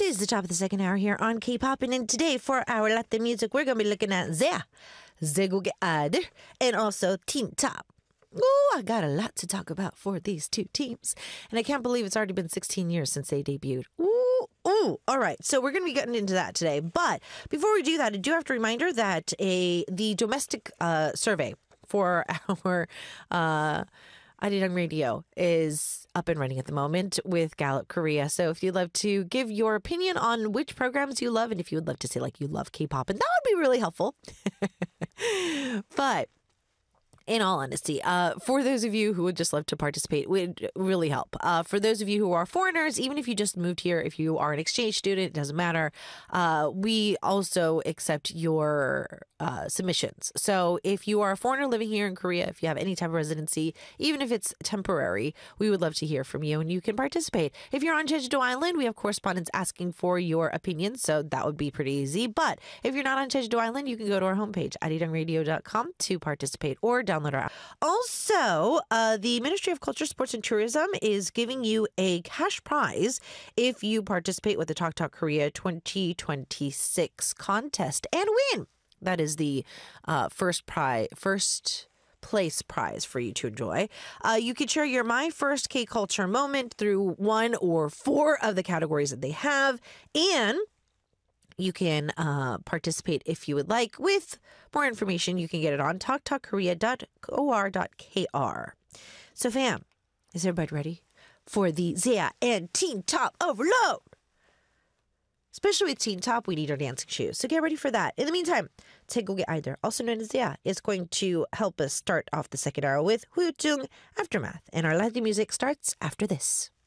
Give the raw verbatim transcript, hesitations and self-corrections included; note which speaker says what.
Speaker 1: is the top of the second hour here on K-Pop. And today for our Latin music, we're going to be looking at Zea, Zeguge Ad, and also Teen Top. Ooh, I got a lot to talk about for these two teams. And I can't believe it's already been sixteen years since they debuted. Ooh, ooh. All right. So we're going to be getting into that today. But before we do that, I do have to reminder that a the domestic uh, survey for our uh, Arirang Radio is up and running at the moment with Gallup Korea. So if you'd love to give your opinion on which programs you love, and if you would love to say like you love K-pop, and that would be really helpful. But in all honesty, uh, for those of you who would just love to participate, would really help. Uh, for those of you who are foreigners, even if you just moved here, if you are an exchange student, it doesn't matter. Uh, we also accept your uh, submissions. So if you are a foreigner living here in Korea, if you have any type of residency, even if it's temporary, we would love to hear from you and you can participate. If you're on Jeju-do Island, we have correspondents asking for your opinion, so that would be pretty easy. But if you're not on Jeju-do Island, you can go to our homepage, arirang radio dot com, to participate or download our app. Also, uh, the Ministry of Culture, Sports and Tourism is giving you a cash prize if you participate with the Talk Talk Korea twenty twenty-six contest and win. That is the uh, first prize, first place prize for you to enjoy. Uh, you can share your My First K-Culture moment through one or four of the categories that they have, and you can uh, participate if you would like. With more information, you can get it on talk talk korea dot o r dot k r. So fam, is everybody ready for the Zea and Teen Top Overload? Especially with Teen Top, we need our dancing shoes. So get ready for that. In the meantime, Taegook의 Idol, also known as Zea, is going to help us start off the second hour with Huyetung Aftermath. And our Latin music starts after this.